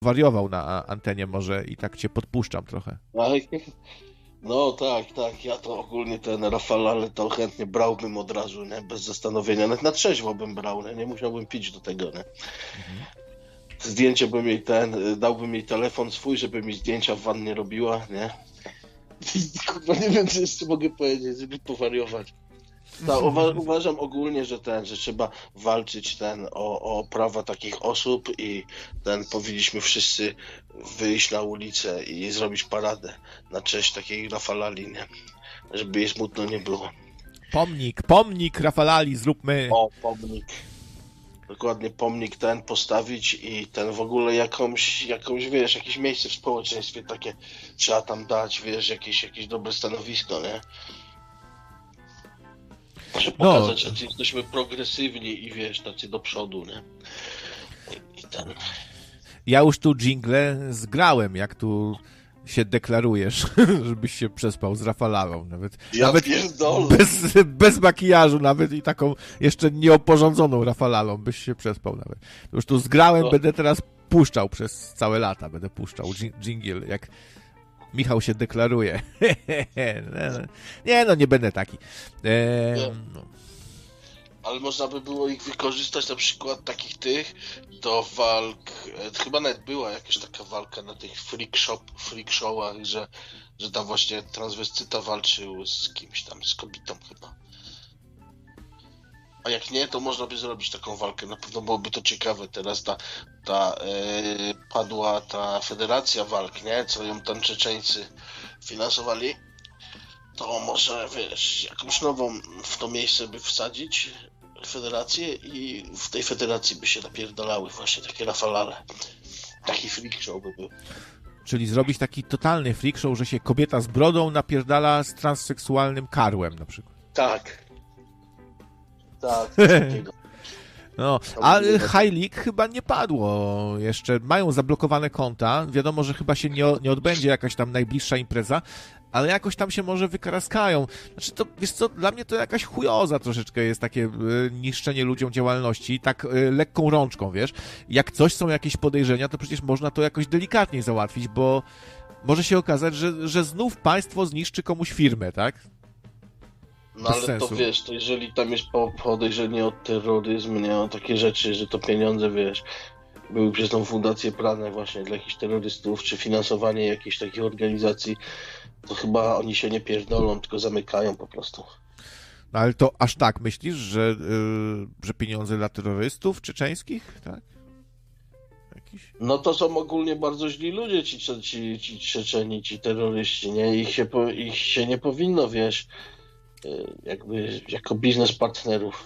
wariował na antenie może i tak cię podpuszczam trochę. No tak, ja to ogólnie ten Rafale to chętnie brałbym od razu, nie? Bez zastanowienia, nawet na trzeźwo bym brał, nie musiałbym pić do tego, nie? Zdjęcie bym jej dałbym jej telefon swój, żeby mi zdjęcia w wannie robiła, nie? Kurwa, nie wiem, co jeszcze mogę powiedzieć, żeby powariować. Uważam ogólnie, że trzeba walczyć o prawa takich osób i powinniśmy wszyscy wyjść na ulicę i zrobić paradę na cześć takiej Rafalali, nie? Żeby jej smutno nie było. Pomnik Rafalali zróbmy. O, pomnik. Dokładnie pomnik postawić i w ogóle jakąś, wiesz, jakieś miejsce w społeczeństwie takie trzeba tam dać, wiesz, jakieś dobre stanowisko, nie? Żeby pokazać, że jesteśmy progresywni i wiesz, tacy do przodu, nie? Ja już tu dżingle zgrałem, jak tu się deklarujesz, żebyś się przespał z Rafalarą. Nawet bez makijażu nawet i taką jeszcze nieoporządzoną Rafalarą byś się przespał nawet. Już tu zgrałem, będę teraz puszczał przez całe lata, będę puszczał dżingiel, jak Michał się deklaruje. Nie będę taki. No. Ale można by było ich wykorzystać, na przykład takich do walk. Chyba nawet była jakaś taka walka na tych freak showach, że tam właśnie transwestyta walczył z kimś tam, z kobietą chyba. A jak nie, to można by zrobić taką walkę. Na pewno byłoby to ciekawe. Teraz padła ta federacja walk, nie? Co ją tam Czeczeńcy finansowali. To może, wiesz, jakąś nową w to miejsce by wsadzić federację i w tej federacji by się napierdalały właśnie takie Rafalale. Taki freak show by był. Czyli zrobić taki totalny freak show, że się kobieta z brodą napierdala z transseksualnym karłem na przykład. Tak, coś takiego. No, a High League chyba nie padło jeszcze. Mają zablokowane konta. Wiadomo, że chyba się nie odbędzie jakaś tam najbliższa impreza, ale jakoś tam się może wykaraskają. Znaczy to, wiesz co, dla mnie to jakaś chujoza troszeczkę jest takie niszczenie ludziom działalności, tak lekką rączką, wiesz. Jak coś są jakieś podejrzenia, to przecież można to jakoś delikatniej załatwić, bo może się okazać, że znów państwo zniszczy komuś firmę, tak? No ale sensu. To wiesz, to jeżeli tam jest podejrzenie o terroryzm, nie o takie rzeczy, że to pieniądze, wiesz, były przez tą fundację prane właśnie dla jakichś terrorystów, czy finansowanie jakichś takich organizacji, to chyba oni się nie pierdolą, tylko zamykają po prostu. No ale to aż tak myślisz, że pieniądze dla terrorystów czeczeńskich, tak? Jakiś? No to są ogólnie bardzo źli ludzie, ci Czeczeni, ci terroryści, nie? Ich się nie powinno, wiesz, jakby jako biznes partnerów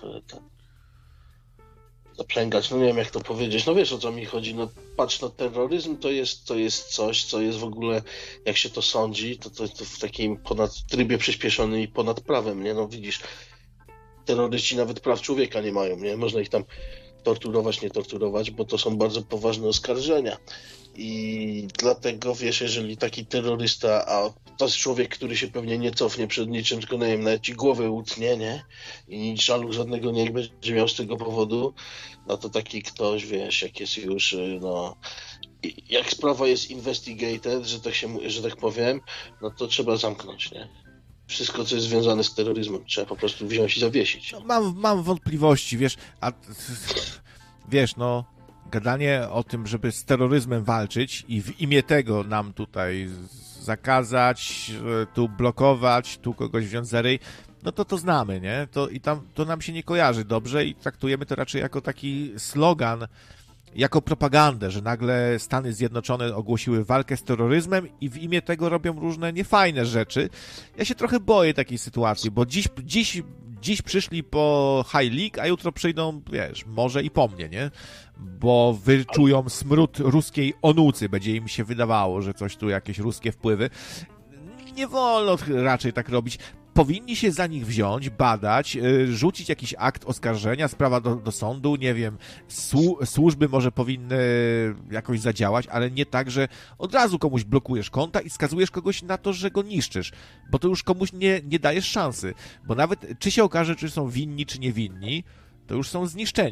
zaprzęgać, no nie wiem jak to powiedzieć, no wiesz o co mi chodzi, no patrz, no terroryzm to jest coś, co jest w ogóle, jak się to sądzi, to w takim trybie przyspieszonym i ponad prawem, nie, no widzisz, terroryści nawet praw człowieka nie mają, nie, można ich tam torturować, nie torturować, bo to są bardzo poważne oskarżenia i dlatego, wiesz, jeżeli taki terrorysta, a to jest człowiek, który się pewnie nie cofnie przed niczym, tylko nie wiem, nawet ci głowę utnie, nie? I nic żalu żadnego nie będzie miał z tego powodu, no to taki ktoś, wiesz, jak jest już, no... Jak sprawa jest investigated, że tak powiem, no to trzeba zamknąć, nie? Wszystko, co jest związane z terroryzmem, trzeba po prostu wziąć i zawiesić. Mam wątpliwości, wiesz, no, gadanie o tym, żeby z terroryzmem walczyć i w imię tego nam tutaj zakazać, tu blokować, tu kogoś wziąć za ryj, no to znamy, nie? To nam się nie kojarzy dobrze i traktujemy to raczej jako taki slogan, jako propagandę, że nagle Stany Zjednoczone ogłosiły walkę z terroryzmem i w imię tego robią różne niefajne rzeczy. Ja się trochę boję takiej sytuacji, bo dziś przyszli po High League, a jutro przyjdą, wiesz, może i po mnie, nie? Bo wyczują smród ruskiej onucy, będzie im się wydawało, że coś tu, jakieś ruskie wpływy. Nie wolno raczej tak robić. Powinni się za nich wziąć, badać, rzucić jakiś akt oskarżenia, sprawa do sądu, nie wiem, służby może powinny jakoś zadziałać, ale nie tak, że od razu komuś blokujesz konta i skazujesz kogoś na to, że go niszczysz, bo to już komuś nie dajesz szansy, bo nawet czy się okaże, czy są winni, czy niewinni, to już są zniszczeni,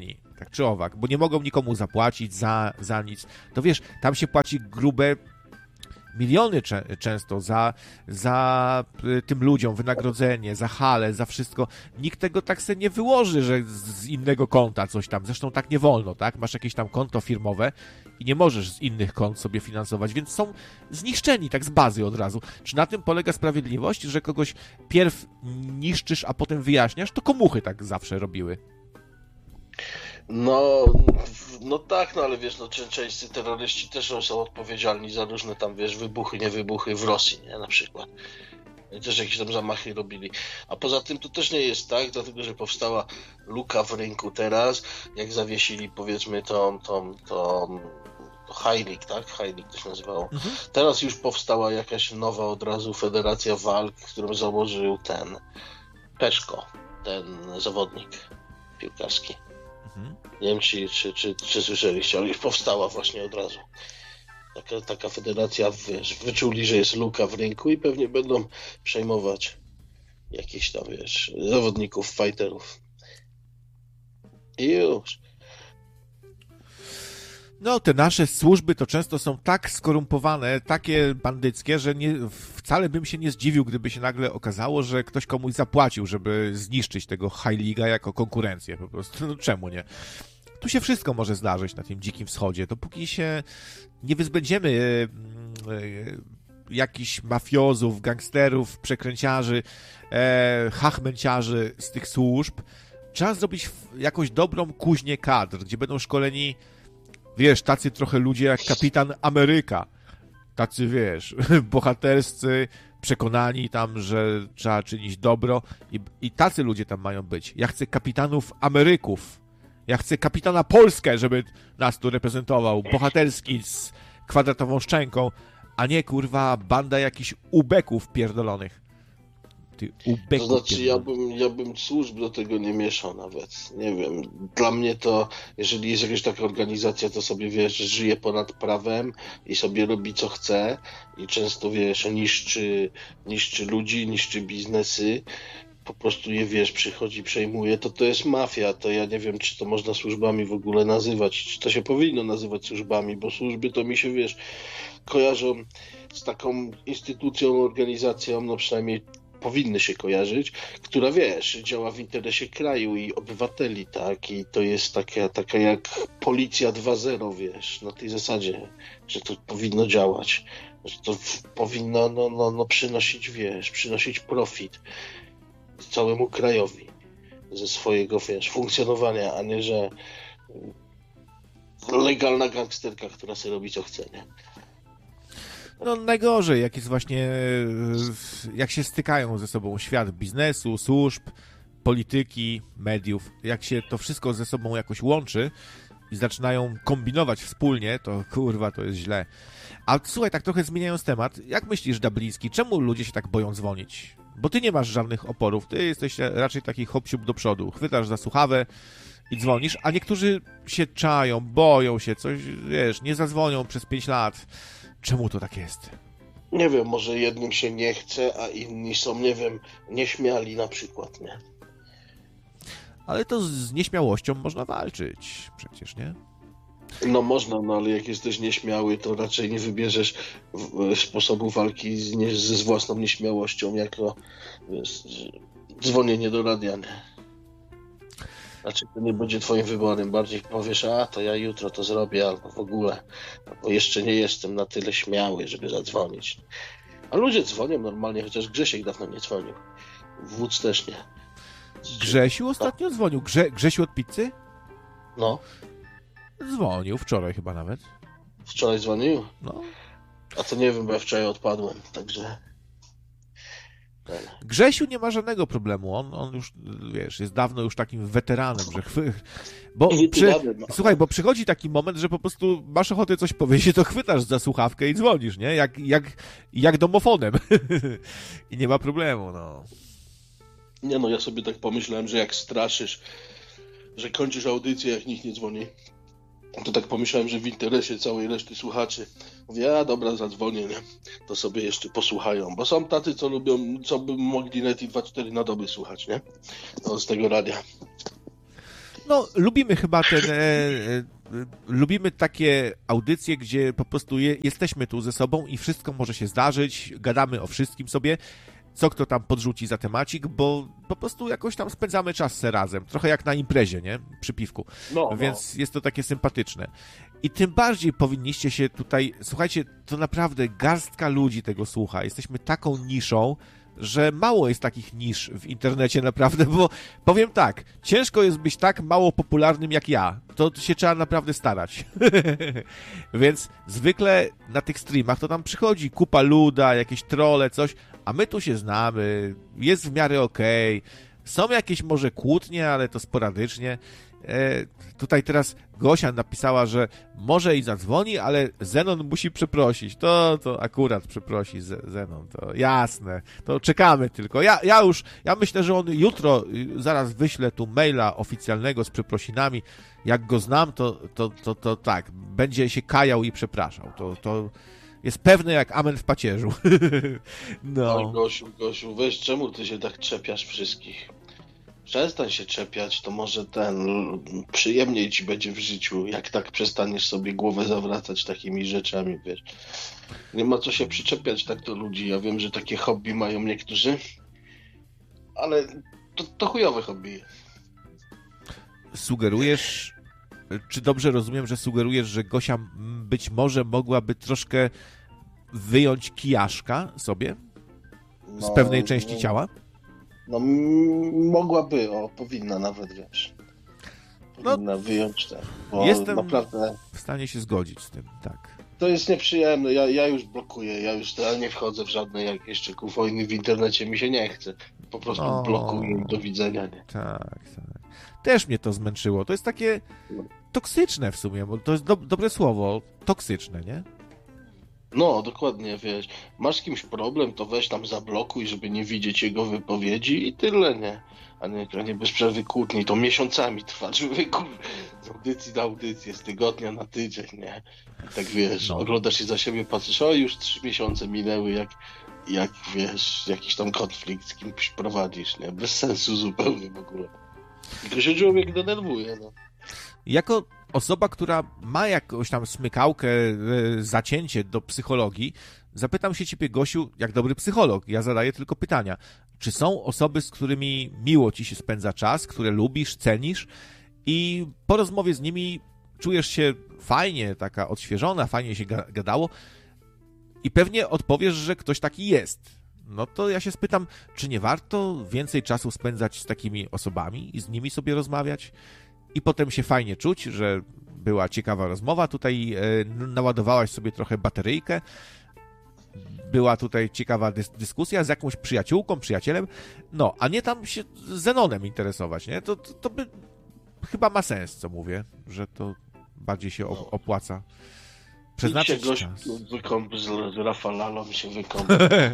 tak czy owak, bo nie mogą nikomu zapłacić za nic. To wiesz, tam się płaci grube miliony często za tym ludziom, wynagrodzenie, za hale, za wszystko. Nikt tego tak sobie nie wyłoży, że z innego konta coś tam. Zresztą tak nie wolno, tak? Masz jakieś tam konto firmowe i nie możesz z innych kont sobie finansować, więc są zniszczeni tak z bazy od razu. Czy na tym polega sprawiedliwość, że kogoś pierw niszczysz, a potem wyjaśniasz? To komuchy tak zawsze robiły. No tak, no ale wiesz, no części terroryści też są odpowiedzialni za różne tam, wiesz, wybuchy, niewybuchy w Rosji, nie, na przykład. I też jakieś tam zamachy robili. A poza tym to też nie jest tak, dlatego że powstała luka w rynku teraz, jak zawiesili, powiedzmy, to Heilig, tak? Heilig to się nazywało. Teraz już powstała jakaś nowa od razu federacja walk, którą założył ten Peszko, ten zawodnik piłkarski. Nie wiem, czy słyszeliście, ale już powstała właśnie od razu. Taka federacja, wiesz, wyczuli, że jest luka w rynku i pewnie będą przejmować jakichś tam, wiesz, zawodników, fighterów. I już. No, te nasze służby to często są tak skorumpowane, takie bandyckie, że wcale bym się nie zdziwił, gdyby się nagle okazało, że ktoś komuś zapłacił, żeby zniszczyć tego Heiliga jako konkurencję po prostu. No czemu nie? Tu się wszystko może zdarzyć na tym dzikim wschodzie. Dopóki się nie wyzbędziemy jakichś mafiozów, gangsterów, przekręciarzy, hachmęciarzy z tych służb, trzeba zrobić jakąś dobrą kuźnię kadr, gdzie będą szkoleni, wiesz, tacy trochę ludzie jak Kapitan Ameryka. Tacy, wiesz, bohaterscy, przekonani tam, że trzeba czynić dobro i tacy ludzie tam mają być. Ja chcę kapitanów Ameryków. Ja chcę kapitana Polskę, żeby nas tu reprezentował. Bohaterski z kwadratową szczęką, a nie, kurwa, banda jakichś ubeków pierdolonych. To znaczy, ja bym służb do tego nie mieszał nawet. Nie wiem. Dla mnie to, jeżeli jest jakaś taka organizacja, to sobie, wiesz, żyje ponad prawem i sobie robi co chce i często, wiesz, niszczy ludzi, niszczy biznesy, po prostu je, wiesz, przychodzi, przejmuje, to jest mafia. To ja nie wiem, czy to można służbami w ogóle nazywać, czy to się powinno nazywać służbami, bo służby to mi się, wiesz, kojarzą z taką instytucją, organizacją, no przynajmniej powinny się kojarzyć, która, wiesz, działa w interesie kraju i obywateli, tak? I to jest taka jak policja 2.0, wiesz, na tej zasadzie, że to powinno działać, że to powinno przynosić, wiesz, przynosić profit całemu krajowi ze swojego, wiesz, funkcjonowania, a nie, że legalna gangsterka, która sobie robi co chce, nie? No najgorzej, jak jest właśnie, jak się stykają ze sobą świat biznesu, służb, polityki, mediów, jak się to wszystko ze sobą jakoś łączy i zaczynają kombinować wspólnie, to kurwa, to jest źle. A słuchaj, tak trochę zmieniając temat, jak myślisz, Dabliński, czemu ludzie się tak boją dzwonić? Bo ty nie masz żadnych oporów, ty jesteś raczej taki hop-siup do przodu, chwytasz za słuchawę i dzwonisz, a niektórzy się czają, boją się, coś, wiesz, nie zadzwonią przez 5 lat. Czemu to tak jest? Nie wiem, może jednym się nie chce, a inni są, nie wiem, nieśmiali na przykład, nie? Ale to z nieśmiałością można walczyć przecież, nie? No można, no ale jak jesteś nieśmiały, to raczej nie wybierzesz sposobu walki z własną nieśmiałością jako, wiesz, dzwonienie do radia, nie? Znaczy to nie będzie twoim wyborem, bardziej powiesz, a to ja jutro to zrobię, albo w ogóle, albo jeszcze nie jestem na tyle śmiały, żeby zadzwonić. A ludzie dzwonią normalnie, chociaż Grzesiek dawno nie dzwonił. Wódz też nie. Grzesiu ostatnio dzwonił. Grzesiu od pizzy? No. Dzwonił, wczoraj chyba nawet. Wczoraj dzwonił? No. A to nie wiem, bo ja wczoraj odpadłem, także... Grzesiu nie ma żadnego problemu, on już, wiesz, jest dawno już takim weteranem, że słuchaj, bo przychodzi taki moment, że po prostu masz ochotę coś powiedzieć, to chwytasz za słuchawkę i dzwonisz, nie? Jak domofonem. I nie ma problemu, no. Nie no, ja sobie tak pomyślałem, że jak straszysz, że kończysz audycję, jak nikt nie dzwoni, to tak pomyślałem, że w interesie całej reszty słuchaczy mówię, a dobra, zadzwonię, nie? To sobie jeszcze posłuchają, bo są tacy, co lubią, co by mogli nawet i 2-4 na dobę słuchać, nie? No, z tego radia. No, lubimy chyba lubimy takie audycje, gdzie po prostu jesteśmy tu ze sobą i wszystko może się zdarzyć, gadamy o wszystkim sobie, co kto tam podrzuci za temacik, bo po prostu jakoś tam spędzamy czas se razem, trochę jak na imprezie, nie? Przy piwku. Więc jest to takie sympatyczne. I tym bardziej powinniście się tutaj, słuchajcie, to naprawdę garstka ludzi tego słucha. Jesteśmy taką niszą, że mało jest takich nisz w internecie naprawdę, bo powiem tak, ciężko jest być tak mało popularnym jak ja. To się trzeba naprawdę starać. Więc zwykle na tych streamach to tam przychodzi kupa luda, jakieś trolle, coś, a my tu się znamy, jest w miarę okej. Są jakieś może kłótnie, ale to sporadycznie. Tutaj teraz Gosia napisała, że może i zadzwoni, ale Zenon musi przeprosić. To akurat przeprosi Zenon, to jasne. To czekamy tylko. Ja myślę, że on jutro zaraz wyśle tu maila oficjalnego z przeprosinami. Jak go znam, to tak, będzie się kajał i przepraszał. To jest pewne jak amen w pacierzu. No. Oj, Gosiu, weź, czemu ty się tak czepiasz wszystkich? Przestań się czepiać, to może przyjemniej ci będzie w życiu, jak tak przestaniesz sobie głowę zawracać takimi rzeczami, wiesz. Nie ma co się przyczepiać tak do ludzi. Ja wiem, że takie hobby mają niektórzy, ale to chujowe hobby. Sugerujesz, czy dobrze rozumiem, że sugerujesz, że Gosia być może mogłaby troszkę wyjąć kijaszka sobie z pewnej części ciała? No mogłaby, powinna nawet, wiesz. Powinna wyjąć ten, bo jestem naprawdę w stanie się zgodzić z tym, tak. To jest nieprzyjemne, ja już blokuję, ja już nie wchodzę w żadne jakieś wojny w internecie, mi się nie chce. Po prostu blokuję i do widzenia, nie? Tak. Też mnie to zmęczyło. To jest takie toksyczne w sumie, bo to jest dobre słowo, toksyczne, nie? No, dokładnie, wiesz, masz z kimś problem, to weź tam zablokuj, żeby nie widzieć jego wypowiedzi i tyle, nie? A nie bez przerwy kłótni, to miesiącami trwa, człowieku, z audycji do audycji, z tygodnia na tydzień, nie? I tak wiesz, oglądasz się za siebie, patrzysz, już 3 miesiące minęły, jak wiesz, jakiś tam konflikt z kimś prowadzisz, nie? Bez sensu zupełnie w ogóle. Tylko się człowiek denerwuje, no. Jako osoba, która ma jakąś tam smykałkę, zacięcie do psychologii, zapytam się ciebie, Gosiu, jak dobry psycholog, ja zadaję tylko pytania. Czy są osoby, z którymi miło ci się spędza czas, które lubisz, cenisz i po rozmowie z nimi czujesz się fajnie, taka odświeżona, fajnie się gadało i pewnie odpowiesz, że ktoś taki jest. No to ja się spytam, czy nie warto więcej czasu spędzać z takimi osobami i z nimi sobie rozmawiać? I potem się fajnie czuć, że była ciekawa rozmowa, tutaj naładowałaś sobie trochę bateryjkę, była tutaj ciekawa dyskusja z jakąś przyjaciółką, przyjacielem, no, a nie tam się Zenonem interesować, nie? To by chyba ma sens, co mówię, że to bardziej się opłaca przeznaczyć czas. Z Rafalalą się wykąp.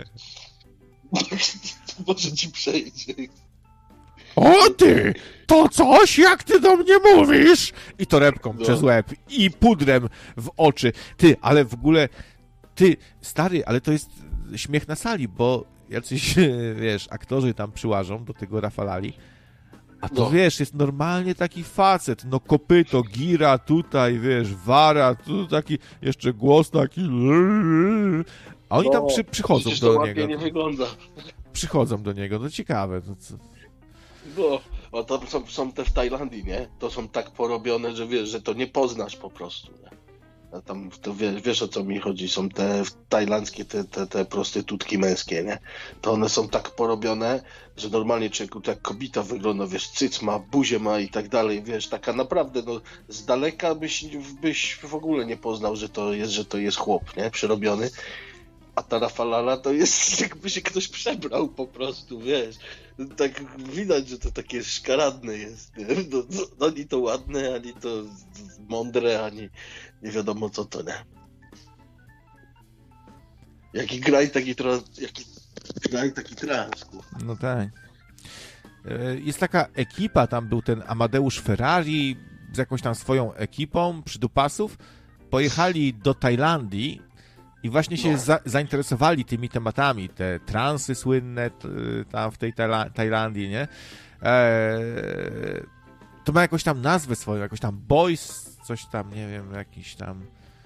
Może ci przejdzie. O ty! To coś, jak ty do mnie mówisz? I torebką przez łeb, i pudrem w oczy. Ty, ale w ogóle, stary, ale to jest śmiech na sali, bo jacyś, wiesz, aktorzy tam przyłażą do tego Rafalali, a to, wiesz, jest normalnie taki facet, kopyto, gira tutaj, wiesz, wara, tu taki, jeszcze głos taki, a oni tam przychodzą do niego. Nie wygląda. Przychodzą do niego, to ciekawe, to co... Bo tam są te w Tajlandii, nie? To są tak porobione, że wiesz, że to nie poznasz po prostu, nie? A tam, to wiesz o co mi chodzi, są te tajlandzkie te prostytutki męskie, nie? To one są tak porobione, że normalnie człowieku tak kobieta wygląda, wiesz, cyc ma, buzię ma i tak dalej, wiesz, taka naprawdę, z daleka byś w ogóle nie poznał, że to jest chłop, nie? Przyrobiony. A ta Rafalala to jest, jakby się ktoś przebrał po prostu, wiesz. Tak widać, że to takie szkaradne jest. Nie? Ani to ładne, ani to mądre, ani nie wiadomo co to, nie? Jaki kraj, taki trans. No tak. Jest taka ekipa, tam był ten Amadeusz Ferrari z jakąś tam swoją ekipą przydupasów. Pojechali do Tajlandii i właśnie się zainteresowali tymi tematami, te transy słynne tam w tej Tajlandii, nie? To ma jakąś tam nazwę swoją, jakoś tam Boys, coś tam, nie wiem, jakiś tam...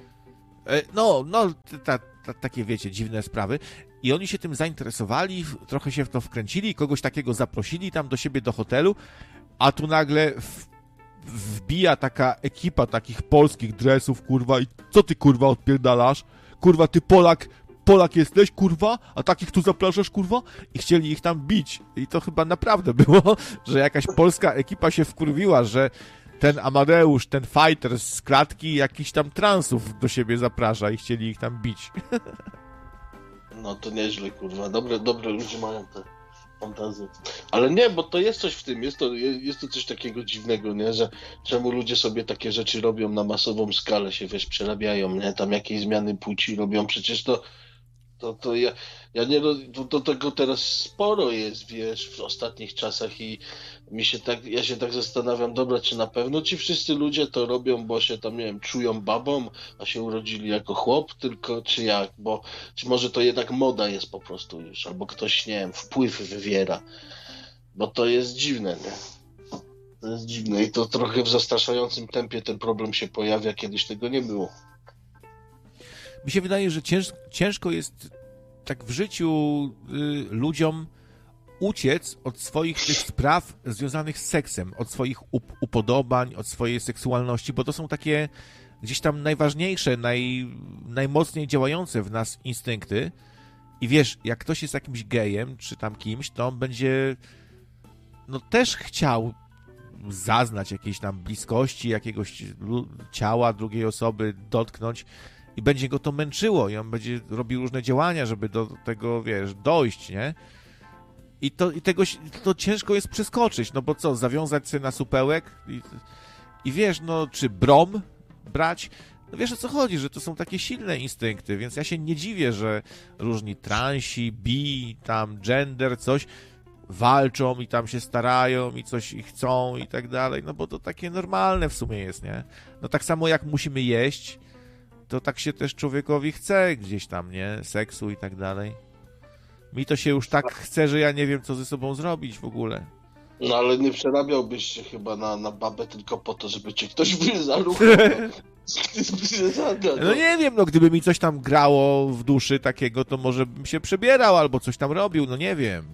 Takie, wiecie, dziwne sprawy. I oni się tym zainteresowali, trochę się w to wkręcili, kogoś takiego zaprosili tam do siebie do hotelu, a tu nagle wbija taka ekipa takich polskich dresów, kurwa, i co ty, kurwa, odpierdalasz? Kurwa, ty Polak jesteś, kurwa? A takich tu zapraszasz, kurwa? I chcieli ich tam bić. I to chyba naprawdę było, że jakaś polska ekipa się wkurwiła, że ten Amadeusz, ten fighter z klatki jakiś tam transów do siebie zaprasza i chcieli ich tam bić. No to nieźle, kurwa. Dobre ludzie mają te fantazje. Ale nie, bo to jest coś w tym. Jest to coś takiego dziwnego, nie? Że czemu ludzie sobie takie rzeczy robią na masową skalę, się wiesz, przerabiają, nie? Tam jakieś zmiany płci robią. Przecież ja nie, do tego teraz sporo jest, wiesz, w ostatnich czasach i ja się tak zastanawiam, dobra, czy na pewno ci wszyscy ludzie to robią, bo się tam, nie wiem, czują babą, a się urodzili jako chłop, tylko czy jak, czy może to jednak moda jest po prostu już, albo ktoś, nie wiem, wpływ wywiera, bo to jest dziwne, nie? To jest dziwne i to trochę w zastraszającym tempie ten problem się pojawia, kiedyś tego nie było. Mi się wydaje, że ciężko jest tak w życiu ludziom uciec od swoich tych spraw związanych z seksem, od swoich upodobań, od swojej seksualności, bo to są takie gdzieś tam najważniejsze, najmocniej działające w nas instynkty. I wiesz, jak ktoś jest jakimś gejem, czy tam kimś, to on będzie też chciał zaznać jakiejś tam bliskości, jakiegoś ciała drugiej osoby, dotknąć i będzie go to męczyło i on będzie robił różne działania, żeby do tego, wiesz, dojść, nie? I to ciężko jest przeskoczyć, no bo co, zawiązać sobie na supełek i wiesz, czy brom brać? No wiesz, o co chodzi, że to są takie silne instynkty, więc ja się nie dziwię, że różni transi, bi, tam gender, coś walczą i tam się starają i coś ich chcą i tak dalej, no bo to takie normalne w sumie jest, nie? No tak samo jak musimy jeść, to tak się też człowiekowi chce gdzieś tam, nie? Seksu i tak dalej. Mi to się już tak chce, że ja nie wiem, co ze sobą zrobić w ogóle. No ale nie przerabiałbyś się chyba na babę tylko po to, żeby cię ktoś wyzarł. No nie wiem, gdyby mi coś tam grało w duszy takiego, to może bym się przebierał albo coś tam robił, no nie wiem.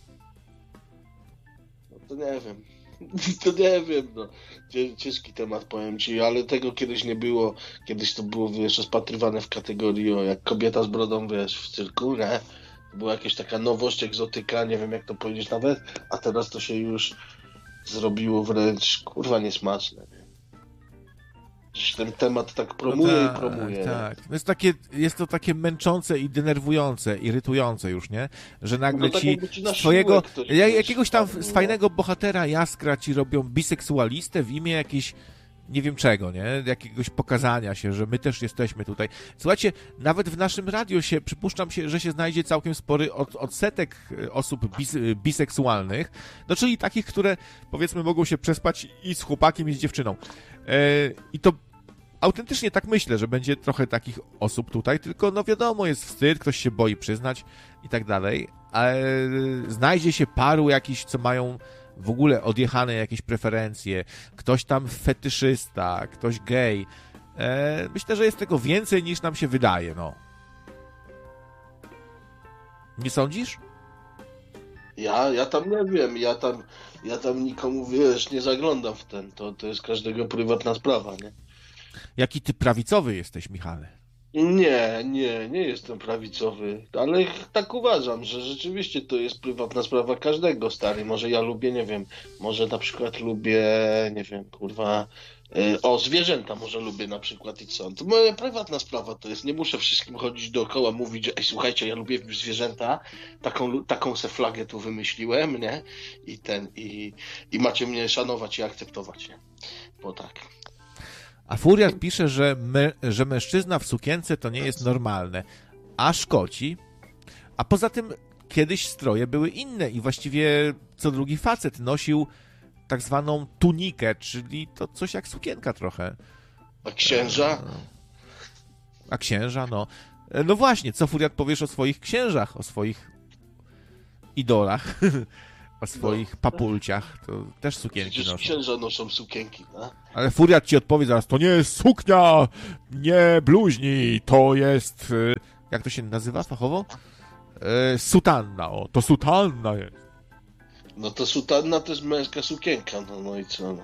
No to nie wiem. To nie wiem, no. Ciężki temat, powiem ci, ale tego kiedyś nie było. Kiedyś to było, wiesz, rozpatrywane w kategorii jak kobieta z brodą, wiesz, w cyrku, nie? To była jakaś taka nowość, egzotyka, nie wiem jak to powiedzieć nawet, a teraz to się już zrobiło wręcz, kurwa, niesmaczne, nie? Ten temat tak promuje i promuje. Tak. Jest to takie męczące i denerwujące, irytujące już, nie? Że nagle tak ci swojego, jakiegoś tam z fajnego bohatera jaskra ci robią biseksualistę w imię jakiejś, nie wiem czego, nie? Jakiegoś pokazania się, że my też jesteśmy tutaj. Słuchajcie, nawet w naszym radiu przypuszczam się, że się znajdzie całkiem spory odsetek osób biseksualnych, no czyli takich, które powiedzmy mogą się przespać i z chłopakiem, i z dziewczyną. I to autentycznie tak myślę, że będzie trochę takich osób tutaj, tylko wiadomo, jest wstyd, ktoś się boi przyznać i tak dalej, ale znajdzie się paru jakichś, co mają w ogóle odjechane jakieś preferencje, ktoś tam fetyszysta, ktoś gej. Myślę, że jest tego więcej niż nam się wydaje, no. Nie sądzisz? Ja tam nie wiem, ja tam nikomu, wiesz, nie zaglądam w ten, to jest każdego prywatna sprawa, nie? Jaki ty prawicowy jesteś, Michale? Nie jestem prawicowy, ale tak uważam, że rzeczywiście to jest prywatna sprawa każdego, stary. Może ja lubię, nie wiem, może na przykład lubię, nie wiem, kurwa, zwierzęta może lubię na przykład i co. To moja prywatna sprawa to jest, nie muszę wszystkim chodzić dookoła, mówić, że słuchajcie, ja lubię zwierzęta, taką se flagę tu wymyśliłem, nie? I macie mnie szanować i akceptować, nie? Bo tak. A Furiat pisze, że mężczyzna w sukience to nie jest normalne, a szkodzi. A poza tym kiedyś stroje były inne i właściwie co drugi facet nosił tak zwaną tunikę, czyli to coś jak sukienka trochę. A księża? A księża, no. No właśnie, co Furiat powiesz o swoich księżach, o swoich idolach? o swoich papulciach, to też sukienki Przecież noszą. księża noszą sukienki, no? Ale furiat ci odpowie zaraz, to nie jest suknia, nie bluźnij, to jest, jak to się nazywa fachowo? Sutanna, to sutanna jest. No to sutanna to jest męska sukienka, no i co, no.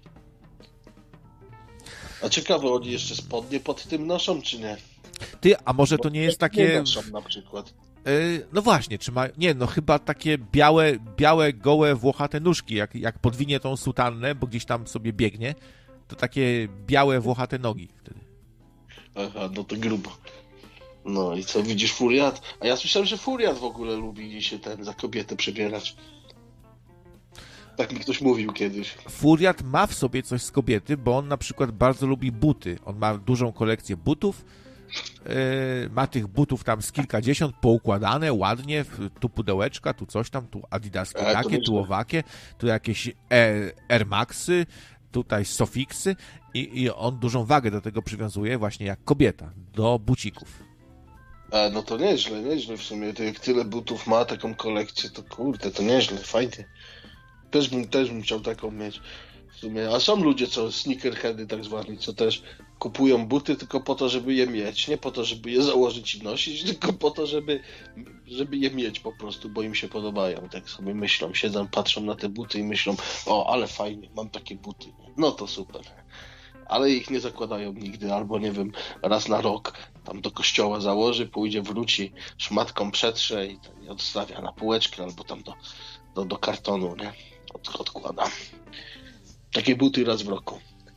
A ciekawe, oni jeszcze spodnie pod tym noszą, czy nie? Ty, a może to nie jest Nie takie... noszą na przykład. No właśnie, czy ma... Nie, no chyba takie białe, gołe, włochate nóżki, jak podwinie tą sutannę, bo gdzieś tam sobie biegnie, to takie białe, włochate nogi wtedy. Aha, no to grubo. No i co, widzisz furiat? A ja słyszałem, że furiat w ogóle lubi się za kobietę przebierać. Tak mi ktoś mówił kiedyś. Furiat ma w sobie coś z kobiety, bo on na przykład bardzo lubi buty. On ma dużą kolekcję butów, ma tych butów tam z kilkadziesiąt poukładane ładnie, tu pudełeczka, tu coś tam, tu adidaski takie, tu owakie, tu jakieś Air Maxy, tutaj Sofiksy i on dużą wagę do tego przywiązuje właśnie jak kobieta, do bucików. No to nieźle w sumie. To jak tyle butów ma, taką kolekcję, to kurde, to nieźle, fajnie. Też bym chciał taką mieć w sumie. A są ludzie, co sneakerheady tak zwani, co też kupują buty tylko po to, żeby je mieć. Nie po to, żeby je założyć i nosić, tylko po to, żeby je mieć po prostu, bo im się podobają. Tak sobie myślą, siedzą, patrzą na te buty i myślą, o, ale fajnie, mam takie buty. No to super. Ale ich nie zakładają nigdy, albo nie wiem, raz na rok tam do kościoła założy, pójdzie, wróci, szmatką przetrze i odstawia na półeczkę, albo tam do kartonu, nie? Odkłada. Takie buty raz w roku.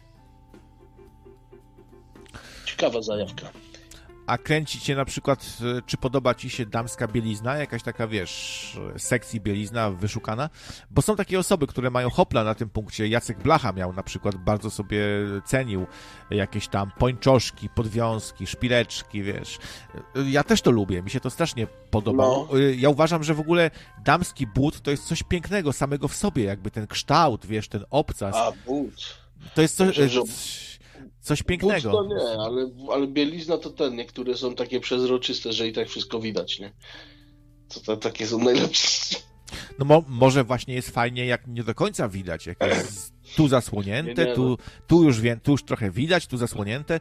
Ciekawa zajawka. A kręci cię na przykład, czy podoba ci się damska bielizna, jakaś taka, wiesz, sexy bielizna wyszukana? Bo są takie osoby, które mają hopla na tym punkcie. Jacek Blacha miał na przykład, bardzo sobie cenił jakieś tam pończoszki, podwiązki, szpileczki, wiesz. Ja też to lubię, mi się to strasznie podoba. No. Ja uważam, że w ogóle damski but to jest coś pięknego samego w sobie, jakby ten kształt, wiesz, ten obcas. A, but. To jest coś pięknego. But to nie, ale bielizna to niektóre są takie przezroczyste, że i tak wszystko widać, nie? To takie są najlepsze. No może właśnie jest fajnie, jak nie do końca widać, jak jest tu zasłonięte, Nie, tu już trochę widać, tu zasłonięte.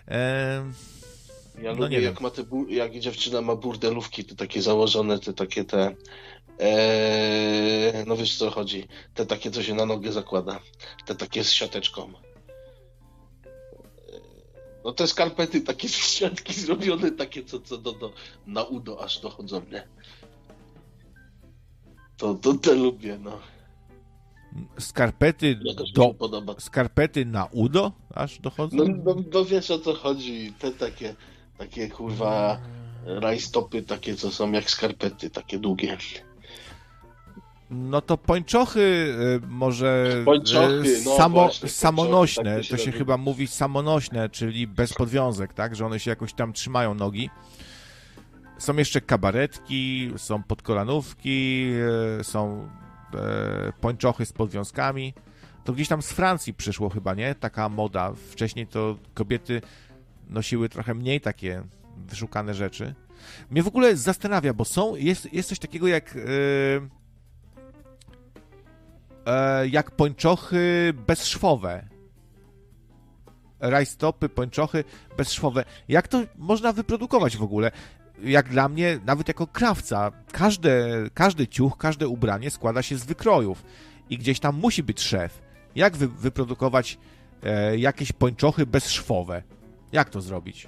Ja no lubię, nie jak wiem. jak dziewczyna ma burdelówki, te takie założone, no wiesz co chodzi, te takie, co się na nogę zakłada, te takie z siateczką. No te skarpety takie z siatki zrobione, takie co na udo aż dochodzą, nie? To te lubię, no. Skarpety Jakoś mi się podoba. Skarpety na udo aż dochodzą? No wiesz o co chodzi, te takie kurwa rajstopy, takie co są jak skarpety, takie długie. No to pończochy może Pończochy, no właśnie, samonośne, pończochy, tak to się chyba mówi samonośne, czyli bez podwiązek, tak, że one się jakoś tam trzymają nogi. Są jeszcze kabaretki, są podkolanówki, są pończochy z podwiązkami. To gdzieś tam z Francji przyszło chyba, nie? Taka moda. Wcześniej to kobiety nosiły trochę mniej takie wyszukane rzeczy. Mnie w ogóle zastanawia, bo jest coś takiego jak pończochy bezszwowe. Rajstopy, pończochy bezszwowe. Jak to można wyprodukować w ogóle? Jak dla mnie, nawet jako krawca, każdy ciuch, każde ubranie składa się z wykrojów i gdzieś tam musi być szef. Jak wyprodukować jakieś pończochy bezszwowe? Jak to zrobić?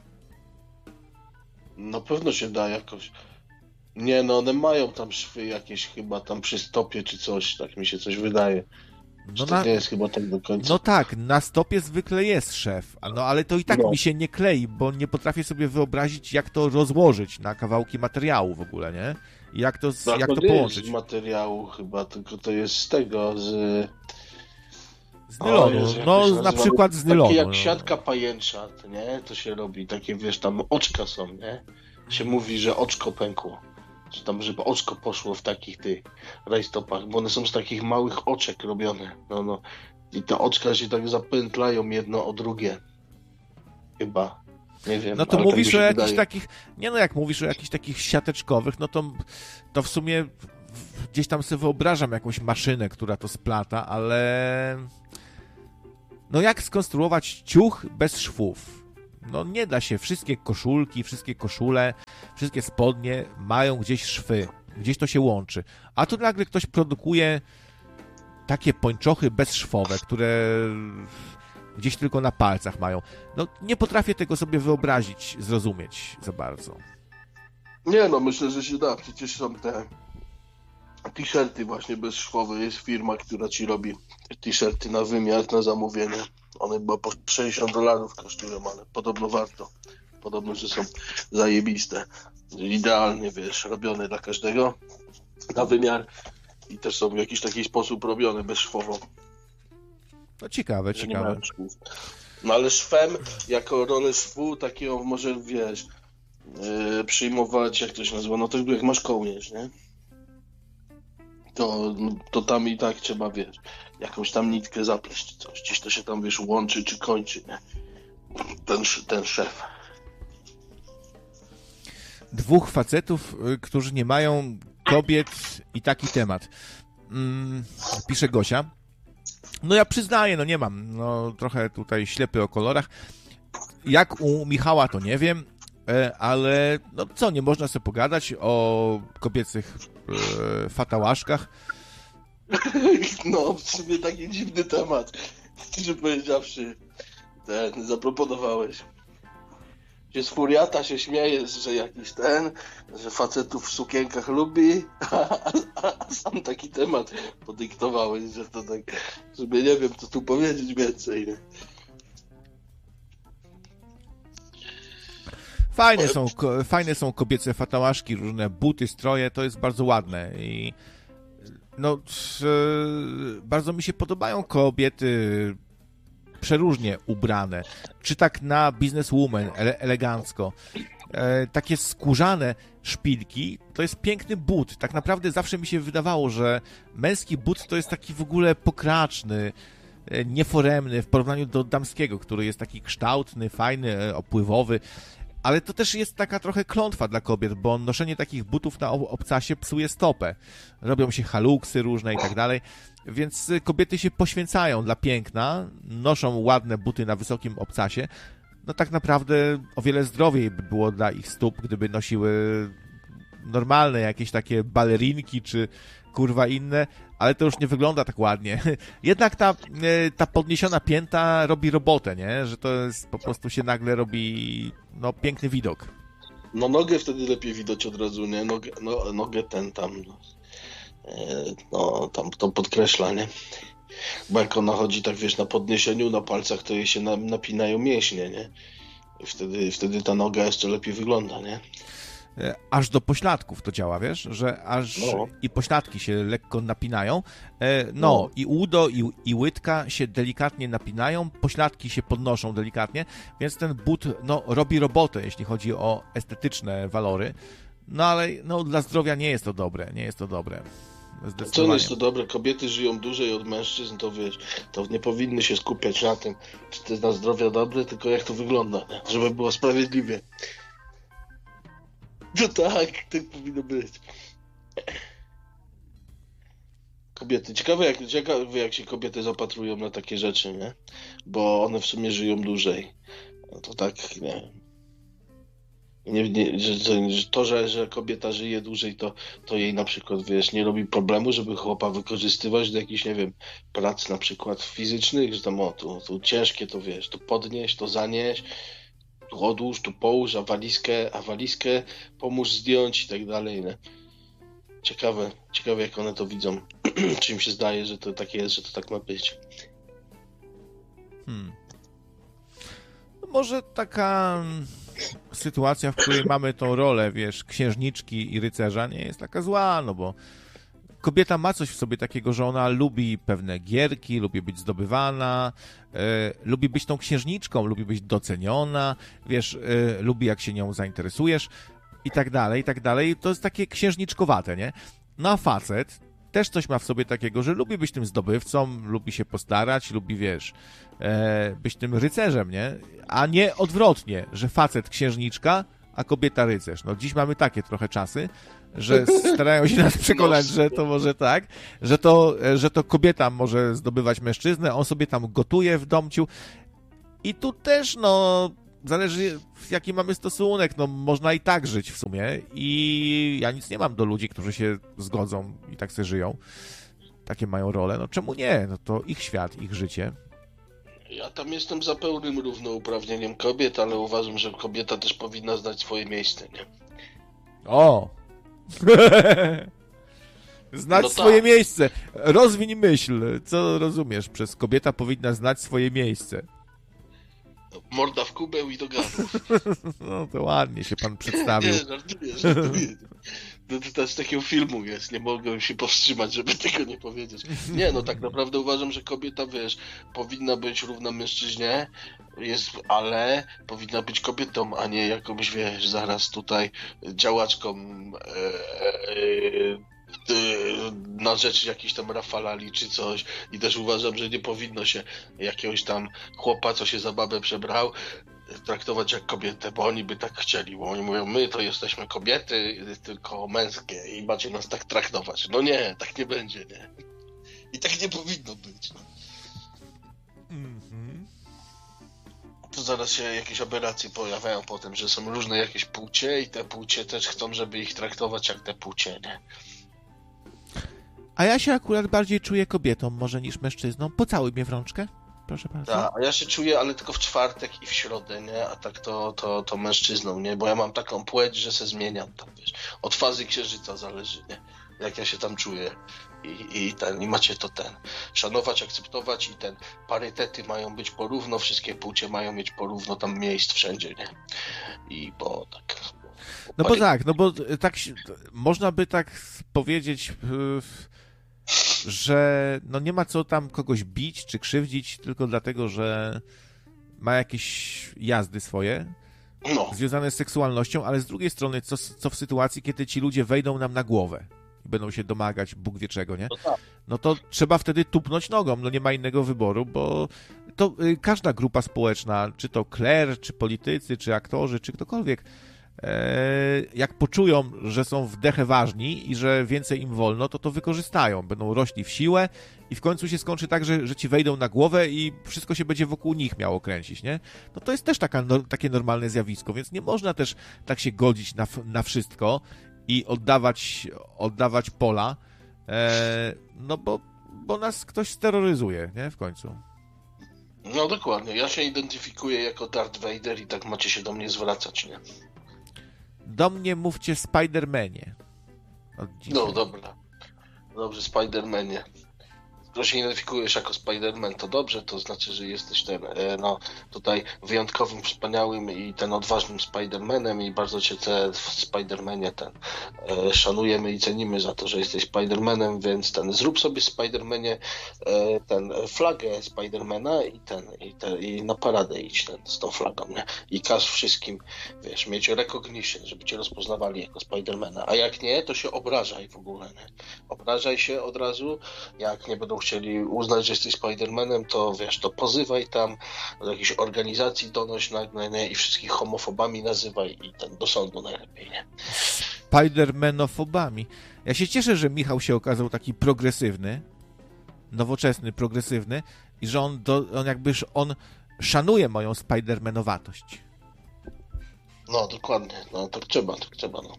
Na pewno się da jakoś. Nie, no one mają tam szwy jakieś chyba tam przy stopie czy coś, tak mi się coś wydaje. No to nie jest chyba tak do końca. No tak, na stopie zwykle jest szef, no ale to i tak mi się nie klei, bo nie potrafię sobie wyobrazić, jak to rozłożyć na kawałki materiału w ogóle, nie? I jak to połączyć. Jest z materiału chyba, tylko to jest z tego, z nylonu, no na przykład z nylonu. Takie jak siatka pajęcza, nie? To się robi, takie wiesz, tam oczka są, nie? Się mówi, że oczko pękło. Czy tam, żeby oczko poszło w takich tych rajstopach, bo one są z takich małych oczek robione. No. I te oczka się tak zapętlają jedno o drugie. Chyba. Nie wiem. No to mówisz o jakichś takich, nie no jak mówisz o jakichś takich siateczkowych, no to w sumie gdzieś tam sobie wyobrażam jakąś maszynę, która to splata, ale no jak skonstruować ciuch bez szwów? No nie da się. Wszystkie koszulki, wszystkie koszule, wszystkie spodnie mają gdzieś szwy. Gdzieś to się łączy. A tu nagle ktoś produkuje takie pończochy bezszwowe, które gdzieś tylko na palcach mają. No nie potrafię tego sobie wyobrazić, zrozumieć za bardzo. Nie no, myślę, że się da. Przecież są te t-shirty właśnie bezszwowe. Jest firma, która ci robi t-shirty na wymiar, na zamówienie. One chyba po $60 kosztują, ale podobno warto. Podobno, że są zajebiste. Idealnie, wiesz, robione dla każdego na wymiar i też są w jakiś taki sposób robione bezszwowo. No ciekawe. No ale szwem, jako rolę szwu, takiego może, wiesz, przyjmować, jak to się nazywa, no to jak masz kołnierz, nie? To tam i tak trzeba, wiesz, jakąś tam nitkę zapleść, coś, gdzieś to się tam, wiesz, łączy czy kończy, nie? Ten szef. Dwóch facetów, którzy nie mają kobiet i taki temat. Pisze Gosia. No ja przyznaję, no nie mam. No trochę tutaj ślepy o kolorach. Jak u Michała to nie wiem, ale no co, nie można sobie pogadać o kobiecych fatałaszkach? No, w sumie taki dziwny temat. Szczerze powiedziawszy, zaproponowałeś. Się z furiata się śmieje, że jakiś że facetów w sukienkach lubi, a sam taki temat podyktowałeś, że to tak, żeby nie wiem, co tu powiedzieć więcej. Nie? Fajne są kobiece fatałaszki, różne buty, stroje, to jest bardzo ładne i no bardzo mi się podobają kobiety przeróżnie ubrane, czy tak na businesswoman, elegancko. Takie skórzane szpilki, to jest piękny but. Tak naprawdę zawsze mi się wydawało, że męski but to jest taki w ogóle pokraczny, nieforemny w porównaniu do damskiego, który jest taki kształtny, fajny, opływowy. Ale to też jest taka trochę klątwa dla kobiet, bo noszenie takich butów na obcasie psuje stopę. Robią się haluksy różne i tak dalej. Więc kobiety się poświęcają dla piękna, noszą ładne buty na wysokim obcasie. No tak naprawdę o wiele zdrowiej by było dla ich stóp, gdyby nosiły normalne jakieś takie balerinki czy kurwa inne, ale to już nie wygląda tak ładnie. Jednak ta podniesiona pięta robi robotę, nie? Że to jest po prostu się nagle robi no piękny widok. No nogę wtedy lepiej widać od razu, nie? Nogę tam to podkreśla, nie? Bo jak ona chodzi tak, wiesz, na podniesieniu, na palcach, to jej się napinają mięśnie, nie? I wtedy ta noga jeszcze lepiej wygląda, nie? Aż do pośladków to działa, wiesz? Że aż i pośladki się lekko napinają. I udo, i łydka się delikatnie napinają, pośladki się podnoszą delikatnie, więc ten but robi robotę, jeśli chodzi o estetyczne walory. No ale dla zdrowia nie jest to dobre, Co nie jest to dobre? Kobiety żyją dłużej od mężczyzn, to wiesz, to nie powinny się skupiać na tym, czy to jest dla zdrowia dobre, tylko jak to wygląda, nie? Żeby było sprawiedliwie. No tak powinno być. Kobiety. Ciekawe jak się kobiety zapatrują na takie rzeczy, nie? Bo one w sumie żyją dłużej. No to tak, nie. Że kobieta żyje dłużej, to jej na przykład, wiesz, nie robi problemu, żeby chłopa wykorzystywać do jakichś, nie wiem, prac na przykład fizycznych, że tam tu ciężkie to, wiesz, to podnieść, to zanieść, tu odłóż, tu połóż, a walizkę pomóż zdjąć i tak dalej, nie? Ciekawe jak one to widzą. Czy im się zdaje, że to tak jest, że to tak ma być. No może taka sytuacja, w której mamy tą rolę, wiesz, księżniczki i rycerza, nie jest taka zła, no bo kobieta ma coś w sobie takiego, że ona lubi pewne gierki, lubi być zdobywana, lubi być tą księżniczką, lubi być doceniona, wiesz, lubi jak się nią zainteresujesz i tak dalej, i tak dalej. To jest takie księżniczkowate, nie? No a facet też coś ma w sobie takiego, że lubi być tym zdobywcą, lubi się postarać, lubi, wiesz, być tym rycerzem, nie? A nie odwrotnie, że facet księżniczka, a kobieta rycerz. No dziś mamy takie trochę czasy, że starają się nas przekonać, że to może tak, że to kobieta może zdobywać mężczyznę, on sobie tam gotuje w domciu i tu też, no, zależy jaki mamy stosunek, no można i tak żyć w sumie i ja nic nie mam do ludzi, którzy się zgodzą i tak sobie żyją. Takie mają rolę, no czemu nie? No to ich świat, ich życie. Ja tam jestem za pełnym równouprawnieniem kobiet, ale uważam, że kobieta też powinna znać swoje miejsce, nie? O! Znać No swoje tak. miejsce. Rozwiń myśl. Co rozumiesz przez kobieta powinna znać swoje miejsce? Morda w kubeł i do gardła. No to ładnie się pan przedstawił. Nie, żartuję. To też z takiego filmu jest, nie mogłem się powstrzymać, żeby tego nie powiedzieć. Nie, no tak naprawdę uważam, że kobieta, wiesz, powinna być równa mężczyźnie, ale powinna być kobietą, a nie jakąś, wiesz, zaraz tutaj działaczką na rzecz jakichś tam Rafalali czy coś. I też uważam, że nie powinno się jakiegoś tam chłopa, co się za babę przebrał, traktować jak kobietę, bo oni by tak chcieli, bo oni mówią, my to jesteśmy kobiety, tylko męskie i macie nas tak traktować. No nie, tak nie będzie, nie. I tak nie powinno być, no. Tu zaraz się jakieś aberracje pojawiają potem, że są różne jakieś płcie i te płcie też chcą, żeby ich traktować jak te płcie, nie. A ja się akurat bardziej czuję kobietą może niż mężczyzną. Pocałuj mnie w rączkę. Proszę bardzo. Tak, a ja się czuję, ale tylko w czwartek i w środę, nie? A tak to mężczyzną, nie? Bo ja mam taką płeć, że se zmieniam tam, wiesz. Od fazy księżyca zależy, nie? Jak ja się tam czuję. I macie to szanować, akceptować i parytety mają być porówno, wszystkie płcie mają mieć porówno tam miejsc wszędzie, nie? I bo tak... No bo tak można by tak powiedzieć... że no nie ma co tam kogoś bić czy krzywdzić tylko dlatego, że ma jakieś jazdy swoje związane z seksualnością, ale z drugiej strony co w sytuacji, kiedy ci ludzie wejdą nam na głowę i będą się domagać Bóg wie czego, nie? No to trzeba wtedy tupnąć nogą, no nie ma innego wyboru, bo to każda grupa społeczna, czy to kler, czy politycy, czy aktorzy, czy ktokolwiek, jak poczują, że są w dechę ważni i że więcej im wolno, to wykorzystają. Będą rośli w siłę i w końcu się skończy tak, że ci wejdą na głowę i wszystko się będzie wokół nich miało kręcić, nie? No to jest też takie normalne zjawisko, więc nie można też tak się godzić na wszystko i oddawać pola, no bo nas ktoś steroryzuje, nie? W końcu. No dokładnie. Ja się identyfikuję jako Darth Vader i tak macie się do mnie zwracać, nie? Do mnie mówcie Spider-Manie. No dobra. Dobrze, Spider-Manie. Skoro się identyfikujesz jako Spider-Man, to dobrze, to znaczy, że jesteś tutaj wyjątkowym, wspaniałym i odważnym Spider-Manem i bardzo cię w Spider-Manie szanujemy i cenimy za to, że jesteś Spider-Manem, więc zrób sobie Spider-Manie flagę Spider-Mana i na paradę idź z tą flagą, nie? I każ wszystkim, wiesz, mieć recognition, żeby cię rozpoznawali jako Spider-Mana, a jak nie, to się obrażaj w ogóle, nie? Obrażaj się od razu, jak nie będą chcieli uznać, że jesteś Spider-Manem, to wiesz, to pozywaj tam do jakiejś organizacji, donoś nagle, nie? I wszystkich homofobami nazywaj i do sądu najlepiej, nie? Spider-Manofobami. Ja się cieszę, że Michał się okazał taki progresywny, nowoczesny, progresywny i że on szanuje moją Spider-Manowatość. No, dokładnie. No, tak trzeba, no.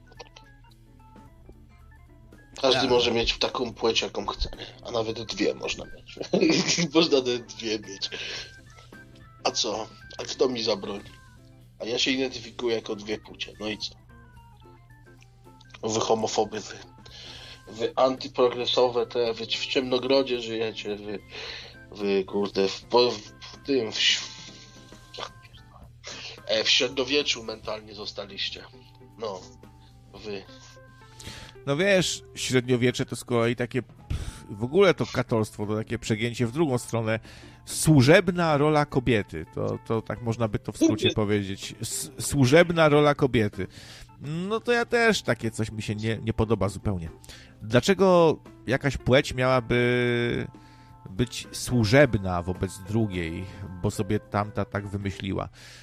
Każdy może mieć taką płeć, jaką chce, a nawet dwie można mieć. Można nawet dwie mieć. A co? A kto mi zabroni? A ja się identyfikuję jako dwie płcie. No i co? Wy homofoby, wy antyprogresowe, wy w ciemnogrodzie żyjecie, wy kurde, w średniowieczu mentalnie zostaliście. No, wy... No wiesz, średniowiecze to z kolei takie, w ogóle to katolstwo, to takie przegięcie w drugą stronę, służebna rola kobiety, to tak można by to w skrócie powiedzieć, służebna rola kobiety. No to ja też takie coś mi się nie podoba zupełnie. Dlaczego jakaś płeć miałaby być służebna wobec drugiej, bo sobie tamta tak wymyśliła?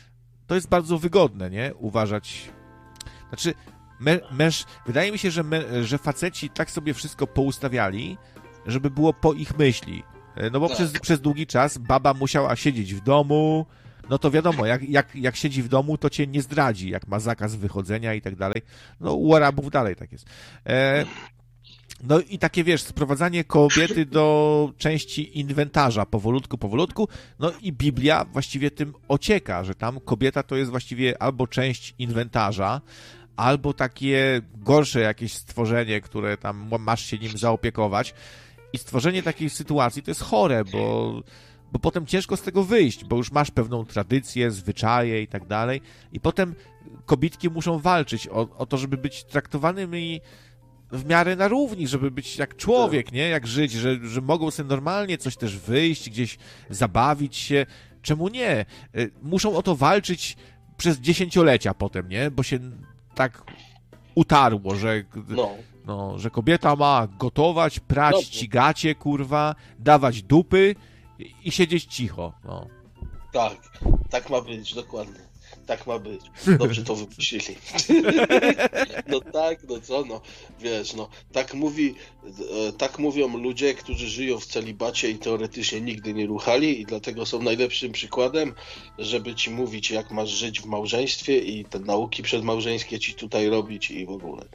to jest bardzo wygodne, nie? Uważać. Znaczy, wydaje mi się, że faceci tak sobie wszystko poustawiali, żeby było po ich myśli. No bo przez długi czas baba musiała siedzieć w domu, no to wiadomo, jak siedzi w domu, to cię nie zdradzi, jak ma zakaz wychodzenia i tak dalej. No u Arabów dalej tak jest. No i takie, wiesz, sprowadzanie kobiety do części inwentarza powolutku, no i Biblia właściwie tym ocieka, że tam kobieta to jest właściwie albo część inwentarza, albo takie gorsze jakieś stworzenie, które tam masz się nim zaopiekować. I stworzenie takiej sytuacji to jest chore, bo potem ciężko z tego wyjść, bo już masz pewną tradycję, zwyczaje i tak dalej. I potem kobitki muszą walczyć o to, żeby być traktowanymi w miarę na równi, żeby być jak człowiek, nie? Jak żyć, że mogą sobie normalnie coś też wyjść, gdzieś zabawić się. Czemu nie? Muszą o to walczyć przez dziesięciolecia potem, nie? Bo się tak utarło, że kobieta ma gotować, prać ścigacie, kurwa, dawać dupy i siedzieć cicho. No. Tak ma być, dokładnie. Tak ma być. Dobrze to wymyślili. No tak, no co, no wiesz, no tak mówią ludzie, którzy żyją w celibacie i teoretycznie nigdy nie ruchali i dlatego są najlepszym przykładem, żeby ci mówić, jak masz żyć w małżeństwie i te nauki przedmałżeńskie ci tutaj robić i w ogóle.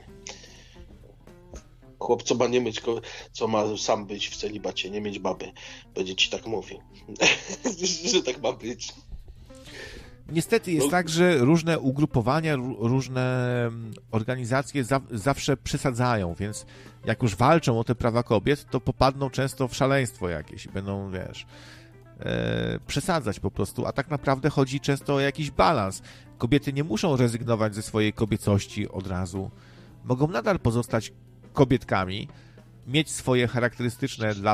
Chłop, co ma sam być w celibacie, nie mieć baby, będzie ci tak mówił, że tak ma być. Niestety jest tak, że różne ugrupowania, różne organizacje zawsze przesadzają, więc jak już walczą o te prawa kobiet, to popadną często w szaleństwo jakieś i będą, wiesz, przesadzać po prostu, a tak naprawdę chodzi często o jakiś balans. Kobiety nie muszą rezygnować ze swojej kobiecości od razu. Mogą nadal pozostać kobietkami, mieć swoje charakterystyczne dla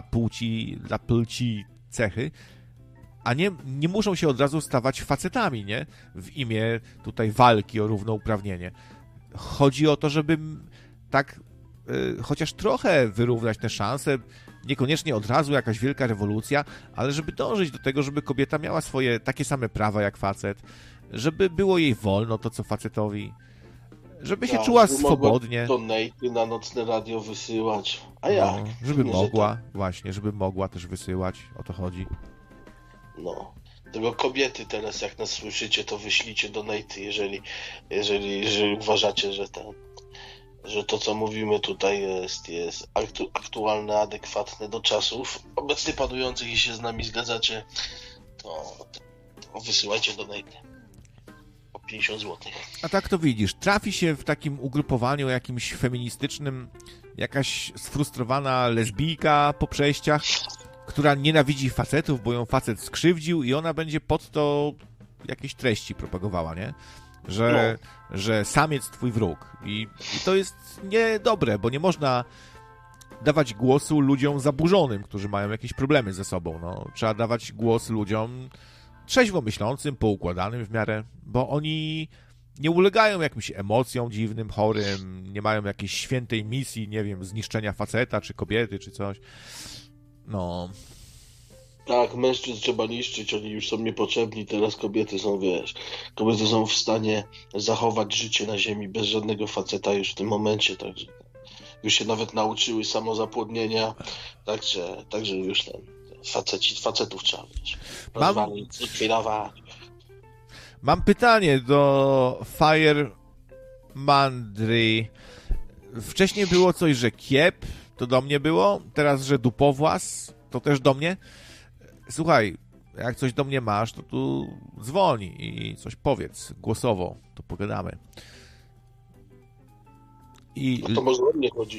płci cechy, a nie muszą się od razu stawać facetami, nie? W imię tutaj walki o równouprawnienie. Chodzi o to, żeby tak chociaż trochę wyrównać te szanse, niekoniecznie od razu jakaś wielka rewolucja, ale żeby dążyć do tego, żeby kobieta miała swoje takie same prawa jak facet, żeby było jej wolno to, co facetowi, żeby się czuła swobodnie. Donaty na nocne radio wysyłać. A jak? No, żeby mogła, właśnie, żeby mogła też wysyłać, o to chodzi. No, tego kobiety teraz, jak nas słyszycie, to wyślijcie donaty, jeżeli uważacie, że to, co mówimy tutaj jest aktualne, adekwatne do czasów obecnie panujących i się z nami zgadzacie, to wysyłajcie donaty. 50 zł. A tak to widzisz, trafi się w takim ugrupowaniu jakimś feministycznym jakaś sfrustrowana lesbijka po przejściach, która nienawidzi facetów, bo ją facet skrzywdził i ona będzie pod to jakieś treści propagowała, nie? Że samiec twój wróg. I to jest niedobre, bo nie można dawać głosu ludziom zaburzonym, którzy mają jakieś problemy ze sobą. No. Trzeba dawać głos ludziom trzeźwo myślącym, poukładanym w miarę, bo oni nie ulegają jakimś emocjom dziwnym, chorym, nie mają jakiejś świętej misji, nie wiem, zniszczenia faceta, czy kobiety, czy coś. No. Tak, mężczyzn trzeba niszczyć, oni już są niepotrzebni, teraz kobiety są w stanie zachować życie na ziemi bez żadnego faceta już w tym momencie, także już się nawet nauczyły samozapłodnienia, także już facetów trzeba, zlikwidować. Mam pytanie do Fire Mandry. Wcześniej było coś, że kiep, to do mnie było, teraz, że dupowłas, to też do mnie. Słuchaj, jak coś do mnie masz, to tu dzwoni i coś powiedz głosowo, to pogadamy. No to może o mnie chodzi.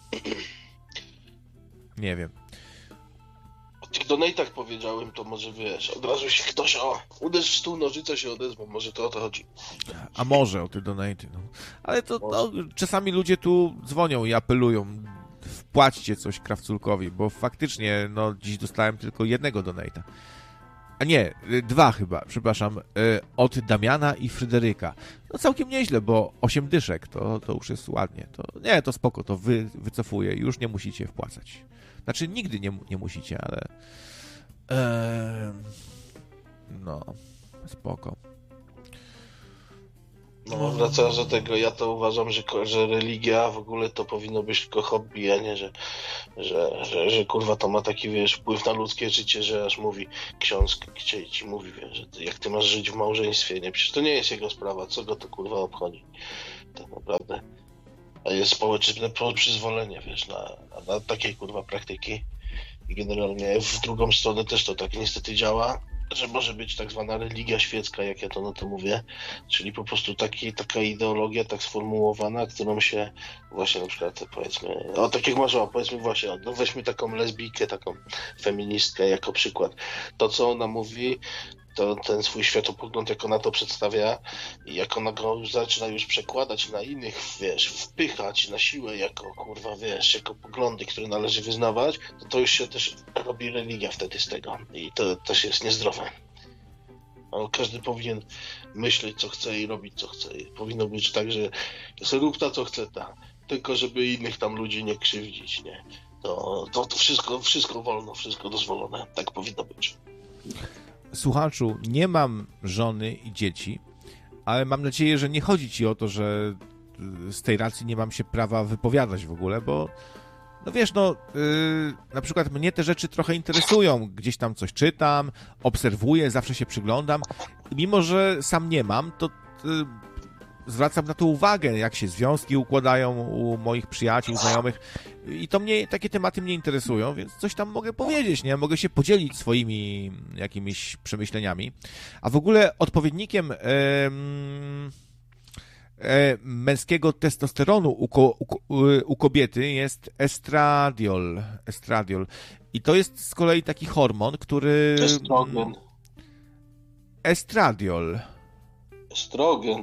Nie wiem. O tych donatach powiedziałem, to może wiesz, od razu się ktoś uderz w stół, nożyce się odezwą, może to o to chodzi. A może o te donaty, no. Ale to czasami ludzie tu dzwonią i apelują, wpłaćcie coś Krawculkowi, bo faktycznie, dziś dostałem tylko jednego donata. A nie, 2 chyba, przepraszam, od Damiana i Fryderyka. No całkiem nieźle, bo 8 dyszek, to już jest ładnie. To spoko, to wycofuję, już nie musicie wpłacać. Znaczy, nigdy nie musicie, ale... spoko. No, wracając do tego, ja to uważam, że religia w ogóle to powinno być tylko hobby, a nie, że kurwa to ma taki, wiesz, wpływ na ludzkie życie, że aż mówi ksiądz, gdzie ci mówi, wiesz, że jak ty masz żyć w małżeństwie, nie? Przecież to nie jest jego sprawa, co go to kurwa obchodzi, tak naprawdę. A jest społeczne przyzwolenie, wiesz, na takiej kurwa praktyki. I generalnie w drugą stronę też to tak niestety działa, że może być tak zwana religia świecka, jak ja to na to mówię, czyli po prostu taka ideologia tak sformułowana, którą się właśnie na przykład powiedzmy, tak jak masz, powiedzmy właśnie, no weźmy taką lesbijkę, taką feministkę jako przykład. To, co ona mówi, to ten swój światopogląd, jak ona to przedstawia i jak ona go zaczyna już przekładać na innych, wiesz, wpychać na siłę jako, kurwa, wiesz, jako poglądy, które należy wyznawać, to już się też robi religia wtedy z tego i to też jest niezdrowe. Ale każdy powinien myśleć, co chce i robić, co chce. I powinno być tak, że rób ta, co chce ta, tylko żeby innych tam ludzi nie krzywdzić, nie? To wszystko wolno, wszystko dozwolone. Tak powinno być. Słuchaczu, nie mam żony i dzieci, ale mam nadzieję, że nie chodzi ci o to, że z tej racji nie mam się prawa wypowiadać w ogóle, bo no wiesz, na przykład mnie te rzeczy trochę interesują, gdzieś tam coś czytam, obserwuję, zawsze się przyglądam. Mimo że sam nie mam, to zwracam na to uwagę, jak się związki układają u moich przyjaciół, znajomych i takie tematy mnie interesują, więc coś tam mogę powiedzieć, nie? Mogę się podzielić swoimi jakimiś przemyśleniami. A w ogóle odpowiednikiem męskiego testosteronu u kobiety jest estradiol. I to jest z kolei taki hormon, który... Estrogen. Estrogen.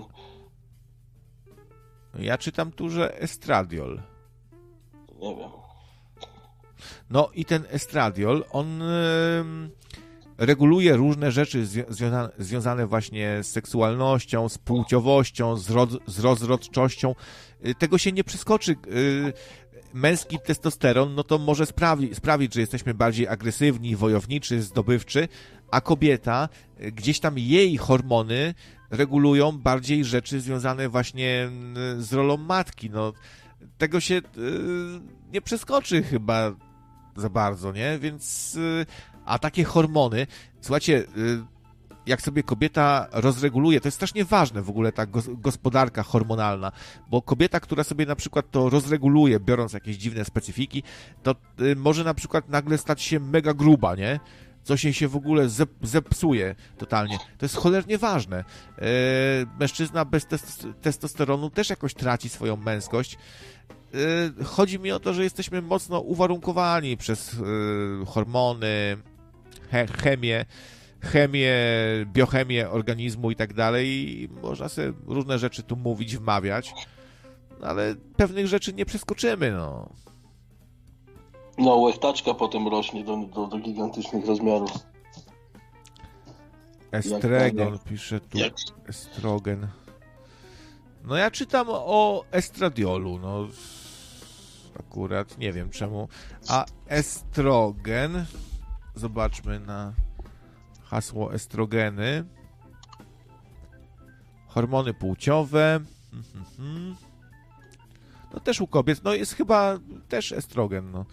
Ja czytam tu, że estradiol. Nie wiem. No i ten estradiol, on reguluje różne rzeczy związane właśnie z seksualnością, z płciowością, z rozrodczością. Tego się nie przeskoczy. Męski testosteron, no to może sprawić, że jesteśmy bardziej agresywni, wojowniczy, zdobywczy, a kobieta, gdzieś tam jej hormony regulują bardziej rzeczy związane właśnie z rolą matki. No, tego się nie przeskoczy chyba za bardzo, nie? Więc, a takie hormony, słuchajcie, jak sobie kobieta rozreguluje, to jest strasznie ważne w ogóle ta gospodarka hormonalna, bo kobieta, która sobie na przykład to rozreguluje, biorąc jakieś dziwne specyfiki, to może na przykład nagle stać się mega gruba, nie? Coś jej się w ogóle zepsuje totalnie. To jest cholernie ważne. Mężczyzna bez testosteronu też jakoś traci swoją męskość. Chodzi mi o to, że jesteśmy mocno uwarunkowani przez hormony, chemię, biochemię organizmu i tak dalej. I można sobie różne rzeczy tu mówić, wmawiać, ale pewnych rzeczy nie przeskoczymy, no. No, łechtaczka potem rośnie do gigantycznych rozmiarów. Estrogen, pisze tu. Estrogen. No ja czytam o estradiolu, no akurat nie wiem czemu. A estrogen, zobaczmy na hasło estrogeny. Hormony płciowe. No też u kobiet, no jest chyba też estrogen, no.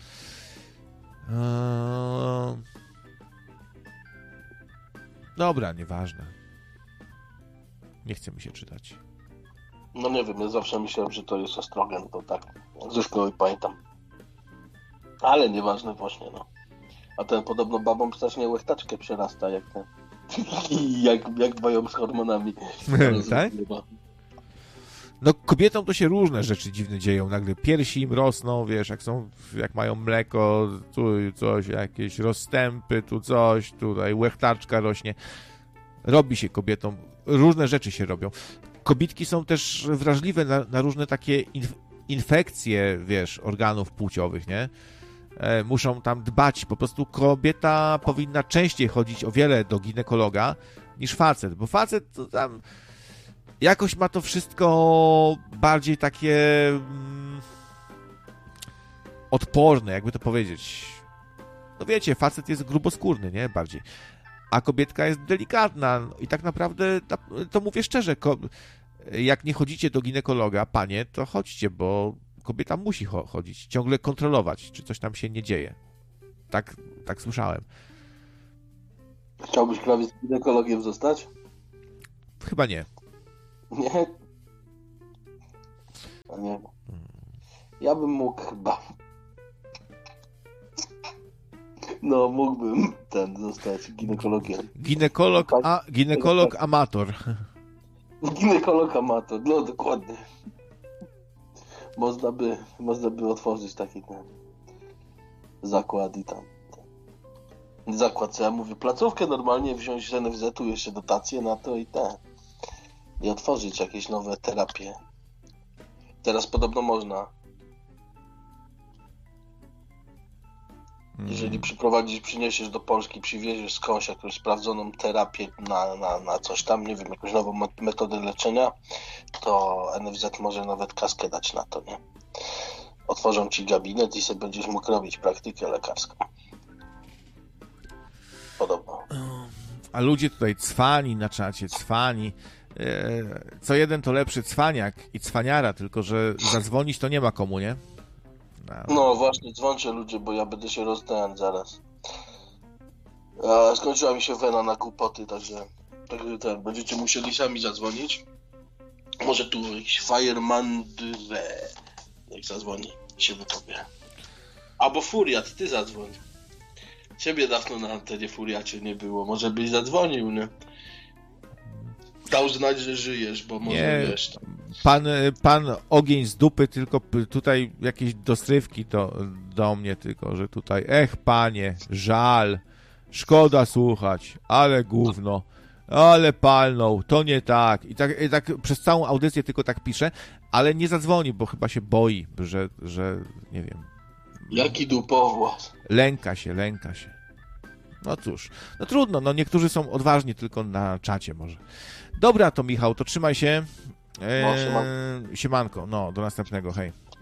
Dobra, nieważne. Nie chce mi się czytać. No nie wiem, ja zawsze myślałem, że to jest estrogen, to tak ze szkoły pamiętam. Ale nieważne właśnie, no. A ten podobno babom strasznie łechtaczkę przerasta, jak ten... jak dbają z hormonami. Tak? No kobietom to się różne rzeczy dziwne dzieją. Nagle piersi im rosną, wiesz, jak mają mleko, tu coś, jakieś rozstępy, tu coś, tutaj łechtaczka rośnie. Robi się kobietom, różne rzeczy się robią. Kobietki są też wrażliwe na różne takie infekcje, wiesz, organów płciowych, nie? Muszą tam dbać. Po prostu kobieta powinna częściej chodzić o wiele do ginekologa niż facet, bo facet to tam jakoś ma to wszystko bardziej takie odporne, jakby to powiedzieć. No wiecie, facet jest gruboskórny, nie? Bardziej. A kobietka jest delikatna. I tak naprawdę, to mówię szczerze, jak nie chodzicie do ginekologa, panie, to chodźcie, bo kobieta musi chodzić, ciągle kontrolować, czy coś tam się nie dzieje. Tak słyszałem. Chciałbyś prawie z ginekologiem zostać? Chyba nie. Nie? A nie. Ja bym mógł chyba. No, mógłbym zostać ginekologiem. Ginekolog amator. Ginekolog amator, no dokładnie. Można by otworzyć taki zakład i tam. Zakład, co ja mówię, placówkę normalnie wziąć z NFZ-u, jeszcze dotacje na to i otworzyć jakieś nowe terapie. Teraz podobno można. Jeżeli przyniesiesz do Polski, przywieziesz skądś jakąś sprawdzoną terapię na coś tam, nie wiem, jakąś nową metodę leczenia, to NFZ może nawet kaskę dać na to, nie? Otworzą ci gabinet i sobie będziesz mógł robić praktykę lekarską. Podobno. A ludzie tutaj cwani na czacie, cwani. Co jeden to lepszy cwaniak i cwaniara, tylko że zadzwonić to nie ma komu, nie? No właśnie, dzwońcie ludzie, bo ja będę się rozdałem zaraz. Skończyła mi się wena na głupoty, także będziecie musieli sami zadzwonić. Może tu jakiś Fireman jak zadzwoni, się wypowie. Albo Furiat, ty zadzwoń. Ciebie dawno na antenie Furiacie nie było, może byś zadzwonił, nie? Dał znać, że żyjesz, bo może nie, wiesz. Pan ogień z dupy, tylko tutaj jakieś dostrywki to do mnie tylko, że tutaj panie, żal, szkoda słuchać, ale gówno, ale palnął, to nie tak. I tak przez całą audycję tylko tak pisze, ale nie zadzwoni, bo chyba się boi, że nie wiem. Jaki dupowłas. Lęka się. No cóż, no trudno, no niektórzy są odważni tylko na czacie może. Dobra to Michał, to trzymaj się. Siemanko, no do następnego, hej.